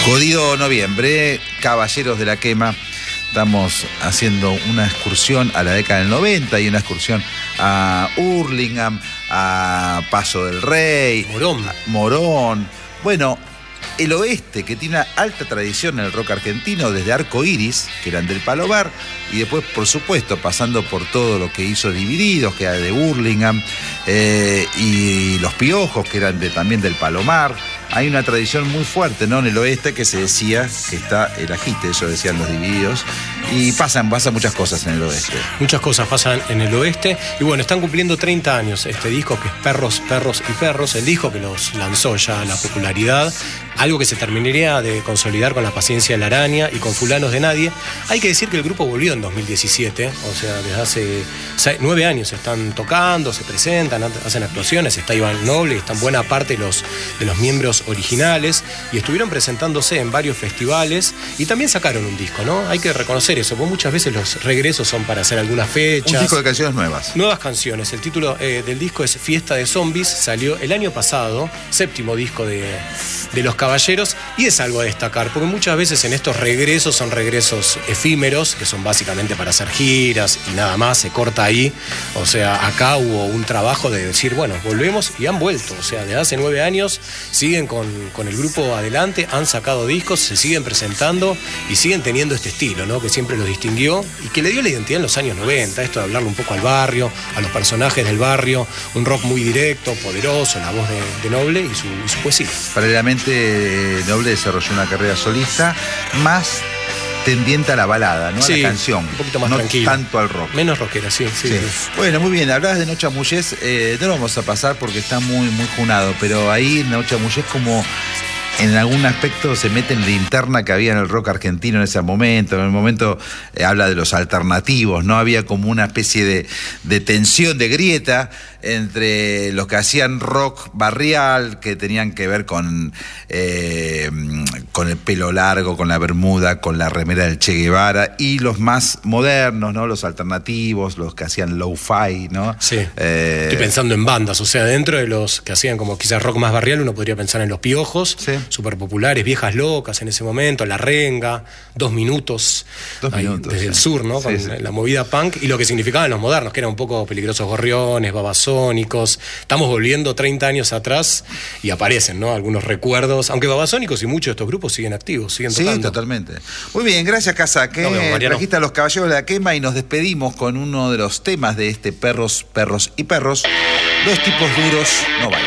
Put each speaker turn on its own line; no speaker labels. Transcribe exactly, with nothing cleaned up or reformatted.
Jodido noviembre, Caballeros de la Quema. Estamos haciendo una excursión a la década del noventa y una excursión a Hurlingham, a Paso del Rey,
Morón.
Morón. Bueno, el oeste, que tiene una alta tradición en el rock argentino, desde Arco Iris, que eran del Palomar, y después, por supuesto, pasando por todo lo que hizo Divididos, que era de Hurlingham, eh, y Los Piojos, que eran de, también del Palomar. Hay una tradición muy fuerte, ¿no?, en el oeste, que se decía que está el ajite, eso decían los Divididos, y pasan, pasan muchas cosas en el oeste.
Muchas cosas pasan en el oeste, y bueno, están cumpliendo treinta años este disco, que es Perros, Perros y Perros, el disco que los lanzó ya a la popularidad, algo que se terminaría de consolidar con La Paciencia de la Araña y con Fulanos de Nadie. Hay que decir que el grupo volvió en dos mil diecisiete, o sea, desde hace seis, nueve años están tocando, se presentan, hacen actuaciones, está Iván Noble, están buena parte de los, de los miembros originales, y estuvieron presentándose en varios festivales y también sacaron un disco, ¿no? Hay que reconocer eso, porque muchas veces los regresos son para hacer algunas fechas.
Un disco de canciones nuevas.
Nuevas canciones. El título eh, del disco es Fiesta de Zombies, salió el año pasado, séptimo disco de, de Los Caballeros, y es algo a destacar, porque muchas veces en estos regresos son regresos efímeros, que son básicamente para hacer giras y nada más, se corta ahí. O sea, acá hubo un trabajo de decir, bueno, volvemos, y han vuelto. O sea, desde hace nueve años siguen con, con el grupo adelante, han sacado discos, se siguen presentando y siguen teniendo este estilo, ¿no?, que siempre los distinguió y que le dio la identidad en los años noventa, esto de hablarle un poco al barrio, a los personajes del barrio, un rock muy directo, poderoso, la voz de, de Noble y su, y su poesía.
Paralelamente, Noble desarrolló una carrera solista más tendiente a la balada, ¿no?
Sí,
a la canción.
Un poquito más
no
tranquilo.
tanto al rock.
Menos rockera, sí, sí,
Sí.
sí.
Bueno, muy bien, hablabas de Noche Amullés, eh, no lo vamos a pasar porque está muy, muy junado, pero ahí Noche Amullés como en algún aspecto se mete en la interna que había en el rock argentino en ese momento. En el momento eh, habla de los alternativos, ¿no? Había como una especie de, de tensión, de grieta entre los que hacían rock barrial, que tenían que ver con, eh, con el pelo largo, con la bermuda, con la remera del Che Guevara, y los más modernos, ¿no? Los alternativos, los que hacían lo-fi, ¿no?
Sí.
Eh,
Estoy pensando en bandas, o sea, dentro de los que hacían como quizás rock más barrial, uno podría pensar en Los Piojos,
sí.
súper populares, Viejas Locas en ese momento, La Renga, Dos Minutos,
Dos
ahí,
minutos
desde
sí.
el sur, ¿no? Con
sí, sí.
la movida punk, y lo que significaban los modernos, que eran un poco Peligrosos Gorriones, Babasónicos. Estamos volviendo treinta años atrás y aparecen, ¿no?, algunos recuerdos, aunque Babasónicos y muchos de estos grupos siguen activos, siguen tocando.
Sí, totalmente. Muy bien, gracias, Casa, que
No, no, Mariano.
trajiste a Los Caballeros de la Quema, y nos despedimos con uno de los temas de este Perros, Perros y Perros. Los tipos duros no bailan.